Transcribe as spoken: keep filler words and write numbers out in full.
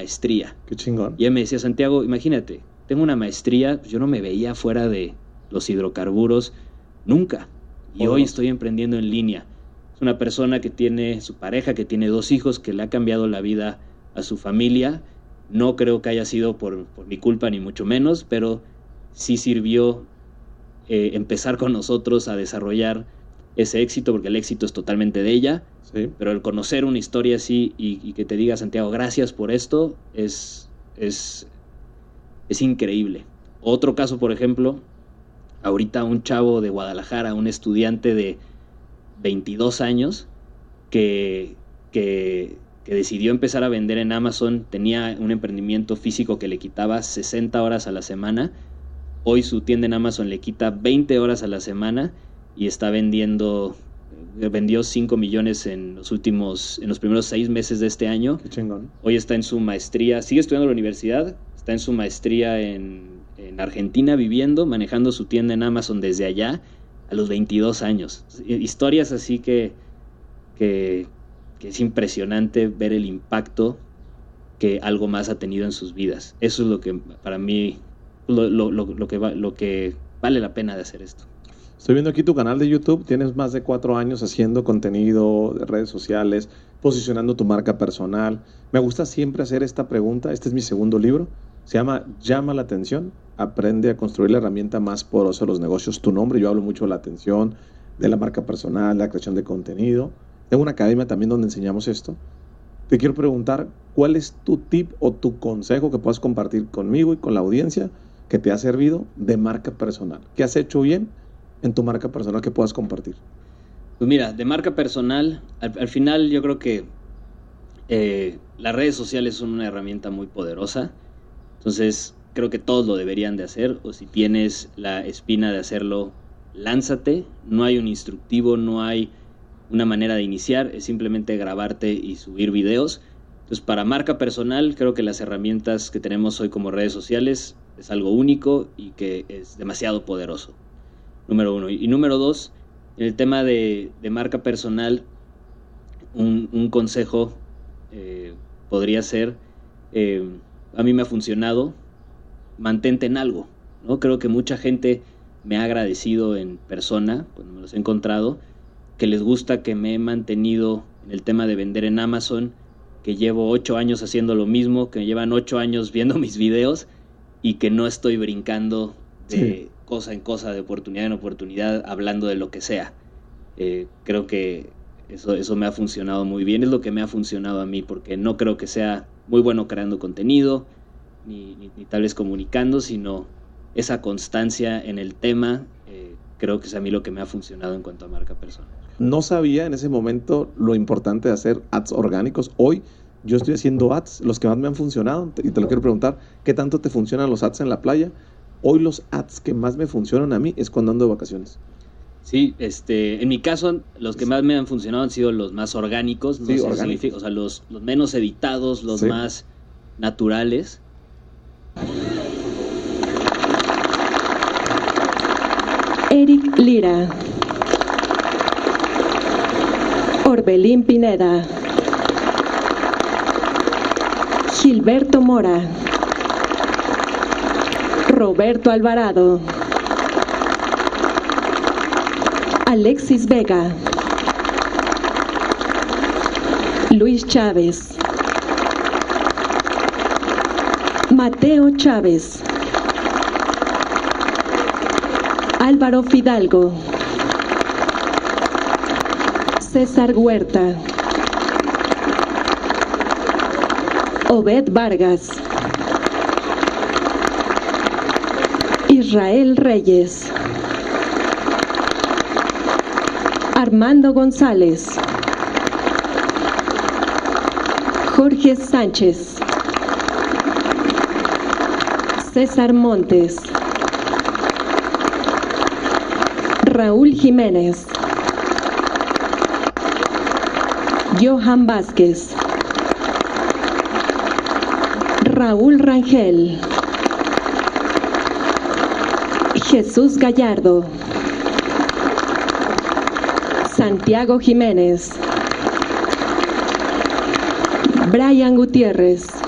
maestría. Qué chingón. Y él me decía, Santiago, imagínate, tengo una maestría, pues yo no me veía fuera de los hidrocarburos nunca. Y Poderoso. Hoy estoy emprendiendo en línea. Es una persona que tiene su pareja, que tiene dos hijos, que le ha cambiado la vida a su familia. No creo que haya sido por, por mi culpa, ni mucho menos, pero sí sirvió eh, empezar con nosotros a desarrollar ese éxito, porque el éxito es totalmente de ella. Sí. Pero el conocer una historia así y, y que te diga, Santiago, gracias por esto, es, es, es increíble. Otro caso, por ejemplo, ahorita un chavo de Guadalajara, un estudiante de veintidós años, que, que, que decidió empezar a vender en Amazon, tenía un emprendimiento físico que le quitaba sesenta horas a la semana. Hoy su tienda en Amazon le quita veinte horas a la semana y está vendiendo... vendió cinco millones en los últimos, en los primeros seis meses de este año. Qué chingón. Hoy está en su maestría, sigue estudiando en la universidad, está en su maestría en, en Argentina viviendo, manejando su tienda en Amazon desde allá a los veintidós años. Historias así que, que, que es impresionante ver el impacto que algo más ha tenido en sus vidas. Eso es lo que para mí, lo, lo, lo, lo, que, va, lo que vale la pena de hacer esto. Estoy viendo aquí tu canal de YouTube, tienes más de cuatro años haciendo contenido de redes sociales, posicionando tu marca personal. Me gusta siempre hacer esta pregunta, este es mi segundo libro, se llama Llama la Atención, aprende a construir la herramienta más poderosa de los negocios, tu nombre. Yo hablo mucho de la atención, de la marca personal, la creación de contenido. Tengo una academia también donde enseñamos esto. Te quiero preguntar, ¿cuál es tu tip o tu consejo que puedas compartir conmigo y con la audiencia que te ha servido de marca personal? ¿Qué has hecho bien en tu marca personal que puedas compartir? Pues mira, de marca personal, al, al final yo creo que eh, las redes sociales son una herramienta muy poderosa, entonces creo que todos lo deberían de hacer, o si tienes la espina de hacerlo, lánzate. No hay un instructivo, no hay una manera de iniciar, es simplemente grabarte y subir videos. Entonces, para marca personal, creo que las herramientas que tenemos hoy como redes sociales es algo único y que es demasiado poderoso. Número uno. Y, y número dos, en el tema de, de marca personal, un, un consejo eh, podría ser, eh, a mí me ha funcionado, mantente en algo, ¿no? Creo que mucha gente me ha agradecido en persona, cuando me los he encontrado, que les gusta que me he mantenido en el tema de vender en Amazon, que llevo ocho años haciendo lo mismo, que llevan ocho años viendo mis videos y que no estoy brincando de... Sí. cosa en cosa, de oportunidad en oportunidad, hablando de lo que sea. Eh, creo que eso, eso me ha funcionado muy bien, es lo que me ha funcionado a mí, porque no creo que sea muy bueno creando contenido, ni, ni, ni tal vez comunicando, sino esa constancia en el tema, eh, creo que es a mí lo que me ha funcionado en cuanto a marca personal. No sabía en ese momento lo importante de hacer ads orgánicos. Hoy yo estoy haciendo ads, los que más me han funcionado, y te lo quiero preguntar, ¿qué tanto te funcionan los ads en la playa? Hoy los ads que más me funcionan a mí es cuando ando de vacaciones. Sí, este, en mi caso, los que más me han funcionado han sido los más orgánicos, no sí, sé orgánicos. Significa, o sea, los, los menos editados, los sí. más naturales. Eric Lira, Orbelín Pineda, Gilberto Mora, Roberto Alvarado, Alexis Vega, Luis Chávez, Mateo Chávez, Álvaro Fidalgo, César Huerta, Obed Vargas, Israel Reyes, Armando González, Jorge Sánchez, César Montes, Raúl Jiménez, Johan Vázquez, Raúl Rangel, Jesús Gallardo, Santiago Jiménez, Brian Gutiérrez,